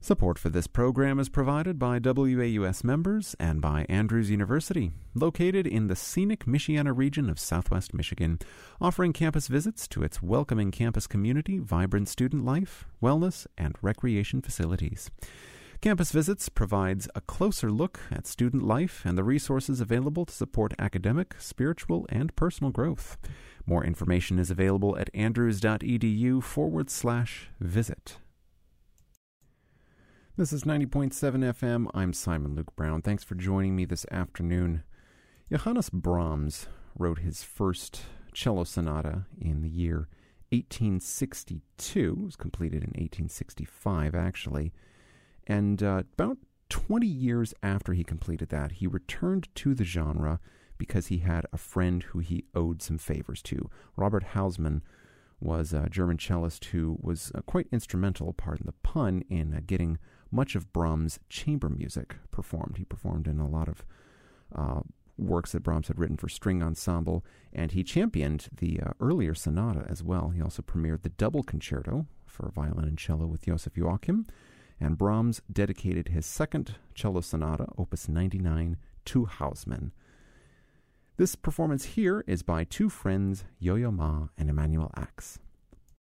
Support for this program is provided by WAUS members and by Andrews University, located in the scenic Michiana region of southwest Michigan, offering campus visits to its welcoming campus community, vibrant student life, wellness, and recreation facilities. Campus Visits provides a closer look at student life and the resources available to support academic, spiritual, and personal growth. More information is available at andrews.edu/visit. This is 90.7 FM. I'm Simon Luke Brown. Thanks for joining me this afternoon. Johannes Brahms wrote his first cello sonata in the year 1862. It was completed in 1865, actually. And about 20 years after he completed that, he returned to the genre because he had a friend who he owed some favors to. Robert Hausmann was a German cellist who was quite instrumental, pardon the pun, in getting much of Brahms' chamber music performed. He performed in a lot of works that Brahms had written for string ensemble, and he championed the earlier sonata as well. He also premiered the double concerto for violin and cello with Joseph Joachim, and Brahms dedicated his second cello sonata, Opus 99, to Hausmann. This performance here is by two friends, Yo-Yo Ma and Emanuel Ax.